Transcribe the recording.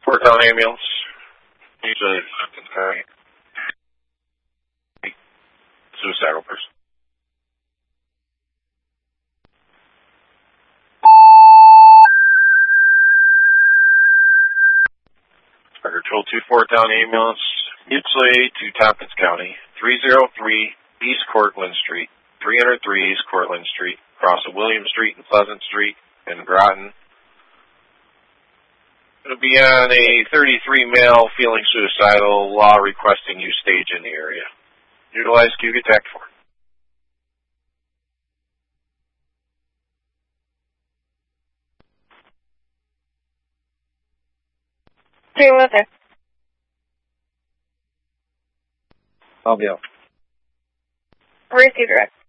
Fort Town ambulance. Usually, suicidal person. Record Control 2 Fort Town ambulance. Usually to Tompkins County. 303 East Cortlandt Street. 303 East Cortlandt Street. Across of William Street and Pleasant Street in Groton. It'll be on a 33 male feeling suicidal, law requesting you stage in the area. Utilize QG Tech 4. Hey, what there? I'll be out. Where's you direct?